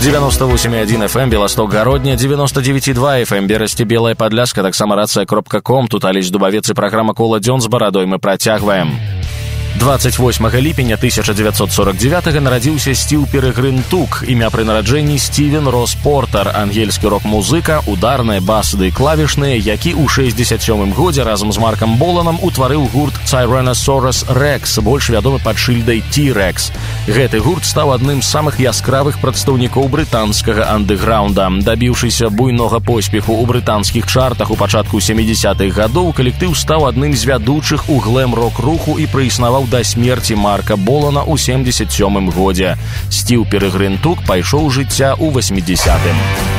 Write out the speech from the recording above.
98,1 FM Белосток-Гародня, 99,2 FM Берасці, Белая Падляшка, таксама рацыя.ком. Тут Алесь Дубавец і праграма «Кола дзён» з барадой мы працягваем. 28 ліпеня 1949 нарадзіўся Стіў Перегрын Тук. Імя пры нараджэнні Стівен Рос Портер, ангельскі рок-музыка, ударныя, басы ды клавішныя, які ў 67 годзе разам з Маркам Боланам утварыў гурт Tyrannosaurus Rex, больш вядомы пад шыльдай T-Rex. Гэты гурт стаў адным з самых яскравых прадстаўнікоў брытанскага андэграунда. Дабіўшыся буйнога поспеху ў брытанскіх чартах у пачатку 70-х гадоў, калектыў стаў адным з вядучых у глэм-рок-руху і праіснаваў да смерці Марка Болана ў 77 годзе. Стіў Перегрын Тук пайшоў жыцця ў 80-м.